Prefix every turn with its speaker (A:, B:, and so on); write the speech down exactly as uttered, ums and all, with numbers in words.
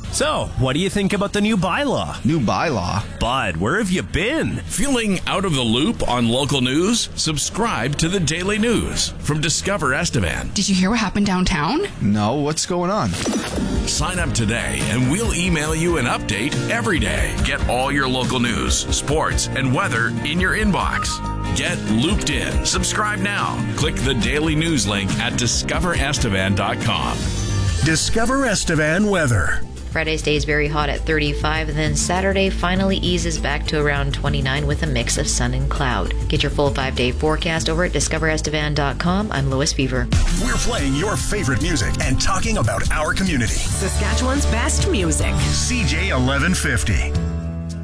A: So, what do you think about the new bylaw?
B: New bylaw?
A: Bud, where have you been?
C: Feeling out of the loop on local news? Subscribe to the Daily News from Discover Estevan.
D: Did you hear what happened downtown?
B: No, what's going on?
C: Sign up today and we'll email you an update every day. Get all your local news, sports, and weather in your inbox. Get looped in. Subscribe now. Click the Daily News link at discover estevan dot com.
E: Discover Estevan weather.
F: Friday stays very hot at thirty-five, and then Saturday finally eases back to around twenty-nine with a mix of sun and cloud. Get your full five-day forecast over at discover estevan dot com. I'm Lois Fever.
E: We're playing your favorite music and talking about our community.
G: Saskatchewan's best music.
E: C J eleven fifty.